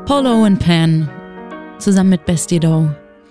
Polo and Pan zusammen mit Bastidou,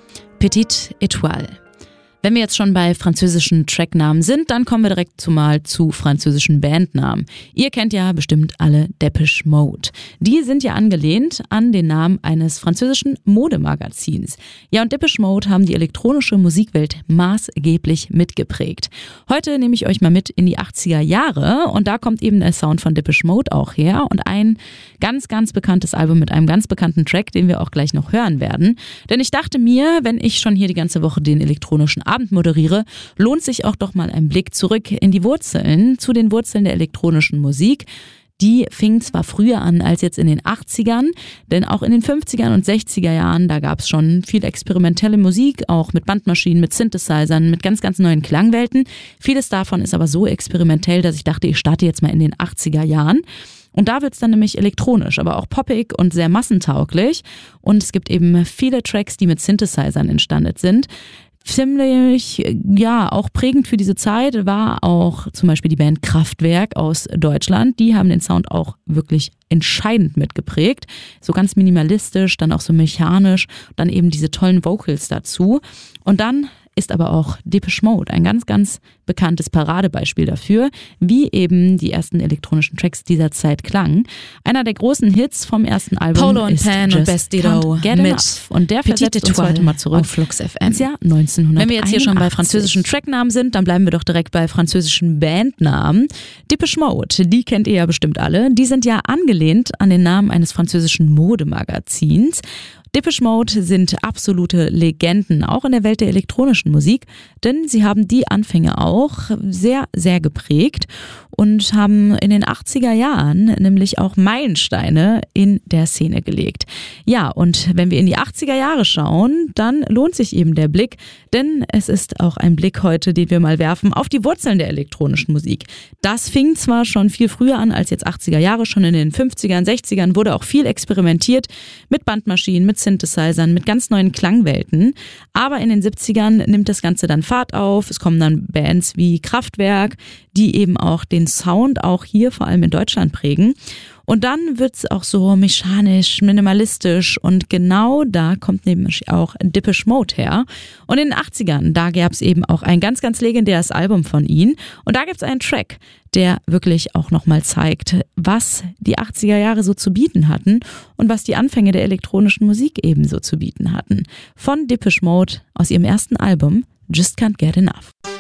Petite Étoile. Wenn wir jetzt schon bei französischen Tracknamen sind, dann kommen wir direkt zu französischen Bandnamen. Ihr kennt ja bestimmt alle Depeche Mode. Die sind ja angelehnt an den Namen eines französischen Modemagazins. Ja, und Depeche Mode haben die elektronische Musikwelt maßgeblich mitgeprägt. Heute nehme ich euch mal mit in die 80er Jahre und da kommt eben der Sound von Depeche Mode auch her und ein ganz, ganz bekanntes Album mit einem ganz bekannten Track, den wir auch gleich noch hören werden. Denn ich dachte mir, wenn ich schon hier die ganze Woche den elektronischen Abend moderiere, lohnt sich auch doch mal ein Blick zurück in die Wurzeln, zu den Wurzeln der elektronischen Musik. Die fing zwar früher an als jetzt in den 80ern, denn auch in den 50er und 60er Jahren, da gab es schon viel experimentelle Musik, auch mit Bandmaschinen, mit Synthesizern, mit ganz, ganz neuen Klangwelten. Vieles davon ist aber so experimentell, dass ich dachte, ich starte jetzt mal in den 80er Jahren. Und da wird es dann nämlich elektronisch, aber auch poppig und sehr massentauglich. Und es gibt eben viele Tracks, die mit Synthesizern entstanden sind. Ziemlich, ja, auch prägend für diese Zeit war auch zum Beispiel die Band Kraftwerk aus Deutschland. Die haben den Sound auch wirklich entscheidend mitgeprägt. So ganz minimalistisch, dann auch so mechanisch, dann eben diese tollen Vocals dazu. Und dann ist aber auch Depeche Mode ein ganz, ganz bekanntes Paradebeispiel dafür, wie eben die ersten elektronischen Tracks dieser Zeit klangen. Einer der großen Hits vom ersten Album Polo and ist Pan und Bastidou mit und der versetzt uns heute mal zurück auf Flux FM. ins Jahr 1981. Wenn wir jetzt hier schon bei französischen Tracknamen sind, dann bleiben wir doch direkt bei französischen Bandnamen. Depeche Mode, die kennt ihr ja bestimmt alle. Die sind ja angelehnt an den Namen eines französischen Modemagazins. Depeche Mode sind absolute Legenden, auch in der Welt der elektronischen Musik, denn sie haben die Anfänge auch sehr, sehr geprägt und haben in den 80er Jahren nämlich auch Meilensteine in der Szene gelegt. Ja, und wenn wir in die 80er Jahre schauen, dann lohnt sich eben der Blick, denn es ist auch ein Blick heute, den wir mal werfen, auf die Wurzeln der elektronischen Musik. Das fing zwar schon viel früher an als jetzt 80er Jahre, schon in den 50ern, 60ern wurde auch viel experimentiert mit Bandmaschinen, mit Synthesizern, mit ganz neuen Klangwelten. Aber in den 70ern nimmt das Ganze dann Fahrt auf. Es kommen dann Bands wie Kraftwerk, die eben auch den Sound auch hier vor allem in Deutschland prägen. Und dann wird es auch so mechanisch, minimalistisch und genau da kommt nämlich auch Depeche Mode her. Und in den 80ern, da gab es eben auch ein ganz, ganz legendäres Album von ihnen und da gibt es einen Track, der wirklich auch nochmal zeigt, was die 80er Jahre so zu bieten hatten und was die Anfänge der elektronischen Musik ebenso zu bieten hatten. Von Depeche Mode aus ihrem ersten Album Just Can't Get Enough.